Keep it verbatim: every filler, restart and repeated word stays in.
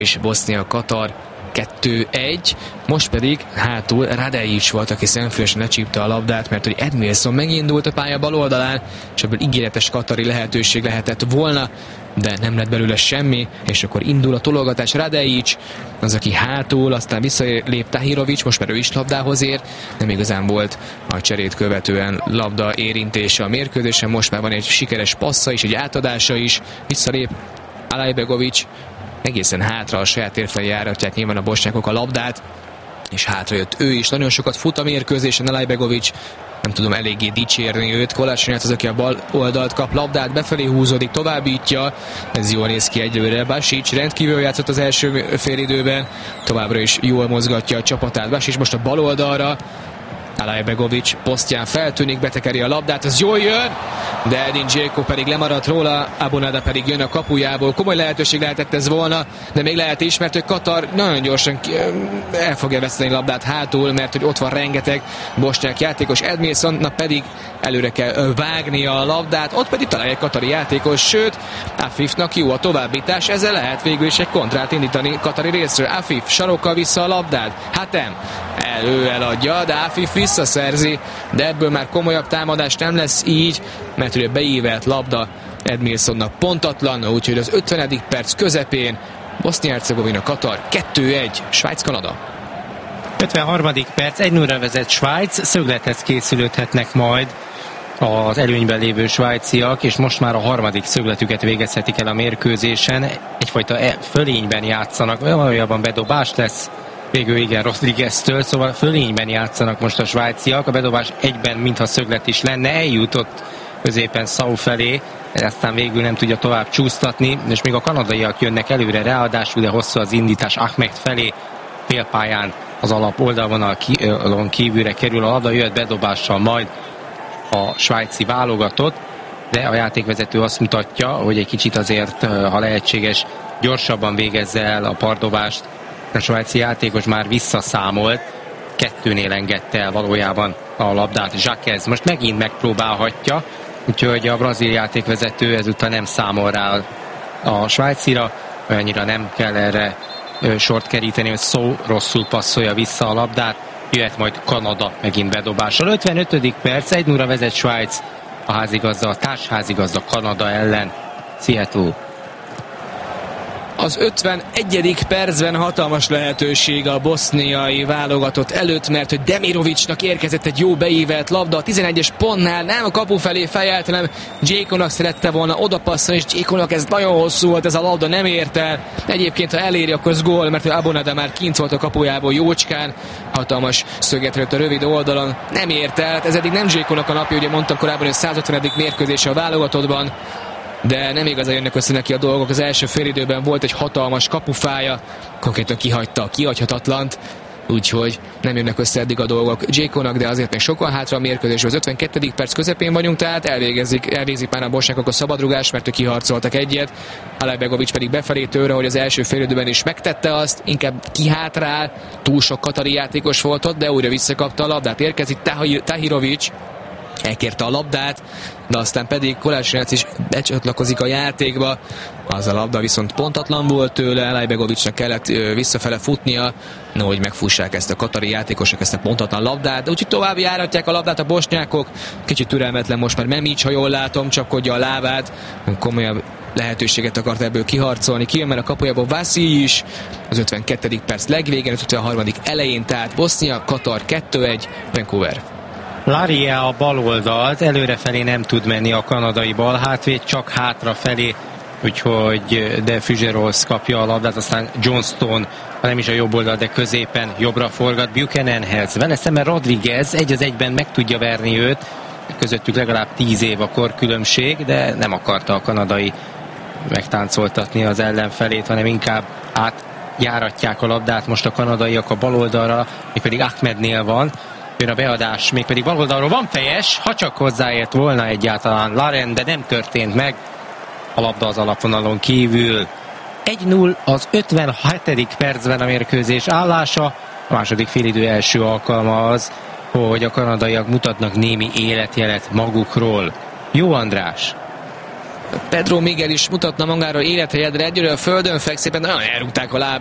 és Bosznia-Katar kettő egy, most pedig hátul Radejic volt, aki szemfülesen lecsípte a labdát, mert hogy Edmilson megindult a pálya bal oldalán, és ebből ígéretes katari lehetőség lehetett volna, de nem lett belőle semmi, és akkor indul a tologatás. Radejic, az aki hátul, aztán visszalép Tahirovic, most már ő is labdához ér, nem igazán volt a cserét követően labda érintése a mérkőzésen, most már van egy sikeres passza is, egy átadása is, visszalép Alajbegovic, egészen hátra a saját tér felé járatják nyilván a bosnyákok a labdát, és hátra jött ő is. Nagyon sokat fut a mérkőzésen Alajbegovic, nem tudom eléggé dicsérni őt. Kolácsinyát az, aki a bal oldalt kap labdát, befelé húzódik, továbbítja, ez jól néz ki egyelőre. Basic rendkívül játszott az első félidőben, továbbra is jól mozgatja a csapatát. Basic most a bal oldalra, Alajbegovic posztján feltűnik, betekeri a labdát, az jól jön, de Edin Dzeko pedig lemaradt róla, Abonada pedig jön a kapujából. Komoly lehetőség lehetett ez volna, de még lehet is, mert hogy Katar nagyon gyorsan el fogja veszteni a labdát hátul, mert hogy ott van rengeteg bosnyák játékos, Edmilsonnak pedig előre kell vágnia a labdát, ott pedig találja egy katari játékos, sőt, Afifnak jó a továbbítás, ezzel lehet végül is egy kontrát indítani katari részről. Afif sarokkal vissza a labdát, hát nem, elő eladja, de Afif visszaszerzi, de ebből már komolyabb támadás nem lesz így, mert ugye beívelt labda Edmilsonnak pontatlan, úgyhogy az ötvenedik perc közepén Bosznia-Hercegovina Katar kettő egy, Svájc-Kanada. ötvenharmadik perc, egy nullra vezet Svájc, szöglethez készülődhetnek majd az előnyben lévő svájciak, és most már a harmadik szögletüket végezhetik el a mérkőzésen. Egyfajta fölényben játszanak, valójában bedobás lesz, végül igen, Rodrigueztől, szóval fölényben játszanak most a svájciak, a bedobás egyben mintha szöglet is lenne, eljutott középen Szau felé, de aztán végül nem tudja tovább csúsztatni, és még a kanadaiak jönnek előre, ráadásul, de hosszú az indítás Ahmed felé, félpályán az alap oldalvonalon kívülre kerül a labda, jöhet bedobással majd a svájci válogatott, de a játékvezető azt mutatja, hogy egy kicsit azért, ha lehetséges, gyorsabban végezze el a pardobást. A svájci játékos már visszaszámolt, kettőnél engedte el valójában a labdát Jacques, most megint megpróbálhatja, úgyhogy a brazil játékvezető ezúttal nem számol rá a svájcira, olyannyira nem kell erre sort keríteni, hogy Szó rosszul passzolja vissza a labdát, jöhet majd Kanada megint bedobással. ötvenötödik perc, egy nullra vezet Svájc a házigazda, a társházigazda Kanada ellen, Seattle. Az ötvenegyedik percben hatalmas lehetőség a boszniai válogatott előtt, mert hogy Demirovicsnak érkezett egy jó beívelt labda, a tizenegyes pontnál nem a kapu felé fejelt, hanem Dzekonak szerette volna odapasszolni, és Dzekonak ez nagyon hosszú volt, ez a labda nem ért el. Egyébként ha eléri, akkor ez gól, mert Abonada már kint volt a kapujából jócskán, hatalmas szöget rőtt a rövid oldalon, nem ért el, ez eddig nem Dzekonak a napja, ugye mondtam korábban, hogy százötvenedik mérkőzése a válogatottban, de nem igazán jönnek össze neki a dolgok. Az első félidőben volt egy hatalmas kapufája, konkrétan kihagyta a kihagyhatatlant, úgyhogy nem jönnek össze eddig a dolgok Dzekonak, de azért még sokkal hátra a mérkőzésben. Az ötvenkettedik perc közepén vagyunk, tehát elvégezik, elvégzik már a bosnyákok a szabadrugás, mert ők kiharcoltak egyet. Alajbegovic pedig befelé tőle, hogy az első félidőben is megtette azt, inkább kihátrál, túl sok katari játékos volt ott, de újra visszakapta a labdát. Érkezik Tahirovic, elkérte a labdát, de aztán pedig Kolácsinyác is becsatlakozik a játékba. Az a labda viszont pontatlan volt tőle, Alajbegovicsnak kellett visszafele futnia, no, hogy megfussák ezt a katari játékosok, ezt a pontatlan labdát, de úgyhogy tovább járatják a labdát a bosnyákok. Kicsit türelmetlen most már Memics, ha jól látom, csapkodja a lábát, komolyabb lehetőséget akart ebből kiharcolni. Kijön már a kapujából Vasi is, az ötvenkettedik perc legvégén, az ötvenharmadik elején, tehát Bosznia, Katar kettő egy, Vancouver. Laria a bal oldalt, előrefelé nem tud menni a kanadai balhátvéd, csak hátrafelé, úgyhogy de Füzserosz kapja a labdát, aztán Johnston, ha nem is a jobb oldal, de középen jobbra forgat Buchananhez. Vele szemben Rodriguez egy az egyben meg tudja verni őt, közöttük legalább tíz év a korkülönbség, de nem akarta a kanadai megtáncoltatni az ellenfelét, hanem inkább átjáratják a labdát most a kanadaiak a bal oldalra, még pedig Ahmednél van. Jön a beadás, mégpedig bal oldalról van fejes, ha csak hozzáért volna egyáltalán Laren, de nem történt meg. A labda az alapvonalon kívül. egy null az ötvenhetedik percben a mérkőzés állása. A második félidő első alkalma az, hogy a kanadaiak mutatnak némi életjelet magukról. Jó András! Pedro Miguel is mutatna magáról élethelyedre, egyről a földön fekszépen, nagyon elrúgták a láb